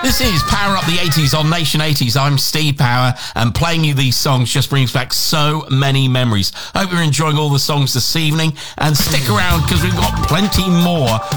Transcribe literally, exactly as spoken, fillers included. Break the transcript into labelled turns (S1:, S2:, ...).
S1: This is Power Up the eighties on Nation eighties. I'm Steve Power, and playing you these songs just brings back so many memories. Hope you're enjoying all the songs this evening, and stick around because we've got plenty more